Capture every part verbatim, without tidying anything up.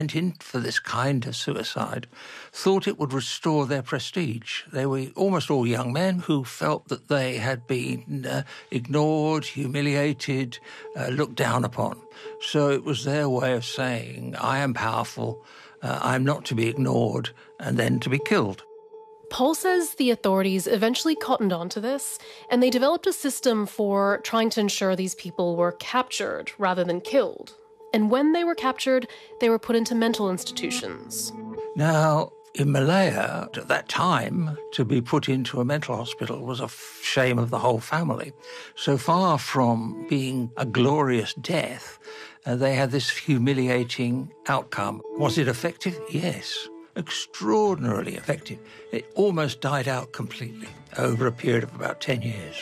went in for this kind of suicide thought it would restore their prestige. They were almost all young men who felt that they had been uh, ignored, humiliated, uh, looked down upon. So it was their way of saying, I am powerful, uh, I'm not to be ignored, and then to be killed. Paul says the authorities eventually cottoned on to this, and they developed a system for trying to ensure these people were captured rather than killed. And when they were captured, they were put into mental institutions. Now, in Malaya, at that time, to be put into a mental hospital was a f- shame of the whole family. So far from being a glorious death, uh, they had this humiliating outcome. Was it effective? Yes. Extraordinarily effective. It almost died out completely over a period of about ten years.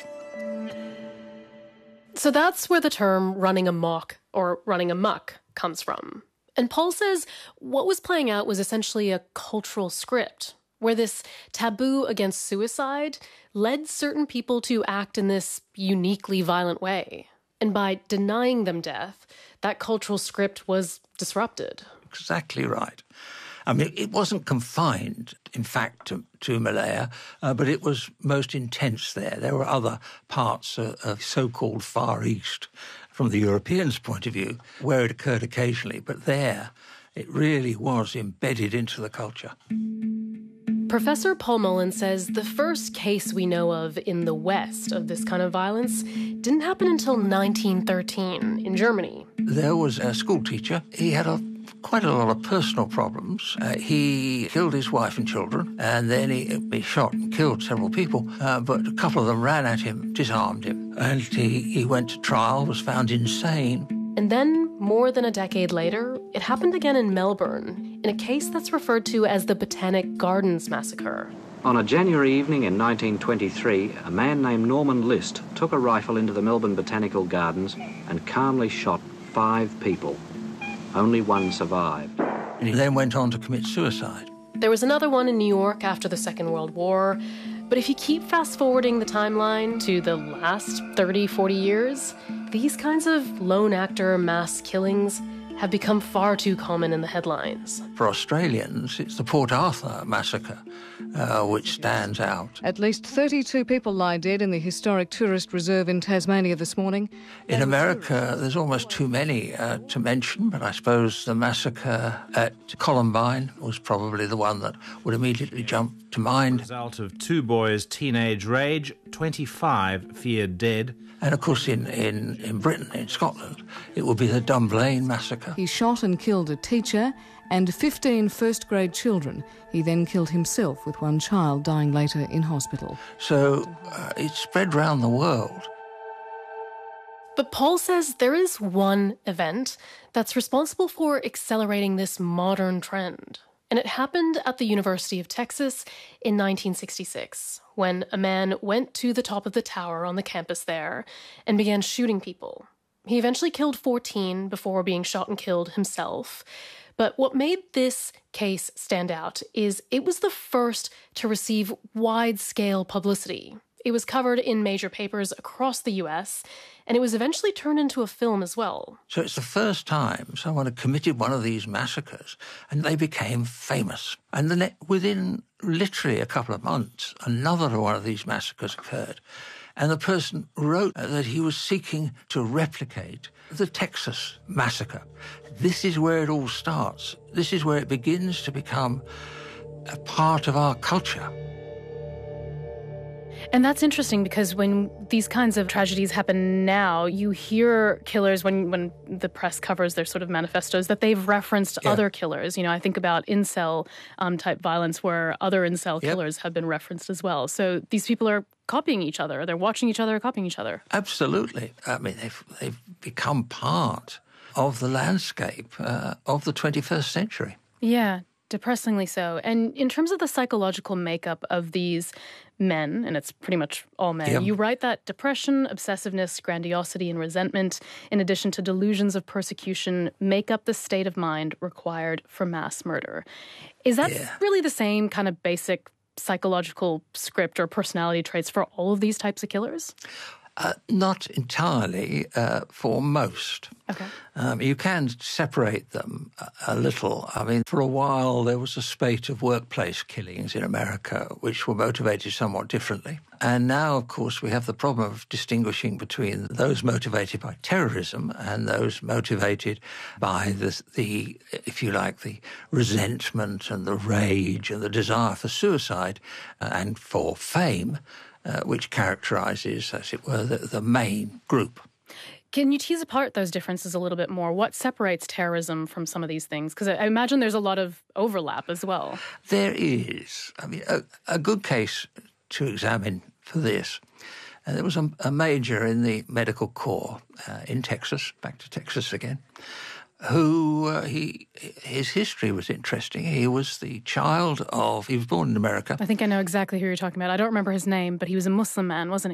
So that's where the term running amok or running amok comes from. And Paul says what was playing out was essentially a cultural script where this taboo against suicide led certain people to act in this uniquely violent way. And by denying them death, that cultural script was disrupted. Exactly right. I mean, it wasn't confined, in fact, to, to Malaya, uh, but it was most intense there. There were other parts of, of so-called Far East, from the Europeans' point of view, where it occurred occasionally. But there, it really was embedded into the culture. Professor Paul Mullen says the first case we know of in the West of this kind of violence didn't happen until nineteen thirteen in Germany. There was a school teacher. He had a quite a lot of personal problems. Uh, he killed his wife and children, and then he, he shot and killed several people. Uh, but a couple of them ran at him, disarmed him, and he, he went to trial, was found insane. And then, more than a decade later, it happened again in Melbourne, in a case that's referred to as the Botanic Gardens Massacre. On a January evening in nineteen twenty-three, a man named Norman List took a rifle into the Melbourne Botanical Gardens and calmly shot five people. Only one survived. And he then went on to commit suicide. There was another one in New York after the Second World War. But if you keep fast-forwarding the timeline to the last thirty, forty years, these kinds of lone actor mass killings have become far too common in the headlines. For Australians, it's the Port Arthur massacre, uh, which stands out. At least thirty-two people lie dead in the historic tourist reserve in Tasmania this morning. In America, there's almost too many uh, to mention, but I suppose the massacre at Columbine was probably the one that would immediately jump to mind. Result of two boys' teenage rage, twenty-five feared dead. And of course, in, in, in Britain, in Scotland, it would be the Dunblane massacre. He shot and killed a teacher and fifteen first-grade children. He then killed himself, with one child dying later in hospital. So uh, it spread round the world. But Paul says there is one event that's responsible for accelerating this modern trend. And it happened at the University of Texas in nineteen sixty-six, when a man went to the top of the tower on the campus there and began shooting people. He eventually killed fourteen before being shot and killed himself. But what made this case stand out is it was the first to receive wide-scale publicity. It was covered in major papers across the U S, and it was eventually turned into a film as well. So it's the first time someone had committed one of these massacres, and they became famous. And then within literally a couple of months, another one of these massacres occurred. And the person wrote that he was seeking to replicate the Texas massacre. This is where it all starts. This is where it begins to become a part of our culture. And that's interesting because when these kinds of tragedies happen now, you hear killers, when when the press covers their sort of manifestos, that they've referenced yeah. other killers. You know, I think about incel um, type violence where other incel yep. killers have been referenced as well. So these people are copying each other. They're watching each other, copying each other. Absolutely. I mean, they've, they've become part of the landscape uh, of the twenty-first century. Yeah, depressingly so. And in terms of the psychological makeup of these men, and it's pretty much all men, yep. you write that depression, obsessiveness, grandiosity, and resentment, in addition to delusions of persecution, make up the state of mind required for mass murder. Is that yeah. really the same kind of basic psychological script or personality traits for all of these types of killers? Uh, not entirely, uh, for most. Okay. Um, you can separate them a, a little. I mean, for a while there was a spate of workplace killings in America which were motivated somewhat differently. And now, of course, we have the problem of distinguishing between those motivated by terrorism and those motivated by the, the if you like, the resentment and the rage and the desire for suicide uh, and for fame, uh, which characterises, as it were, the, the main group. Can you tease apart those differences a little bit more? What separates terrorism from some of these things? Because I imagine there's a lot of overlap as well. There is. I mean, a, a good case to examine for this. Uh, there was a, a major in the medical corps uh, in Texas, back to Texas again, who uh, he his history was interesting. He was the child of, he was born in America. I think I know exactly who you're talking about. I don't remember his name, but he was a Muslim man, wasn't he?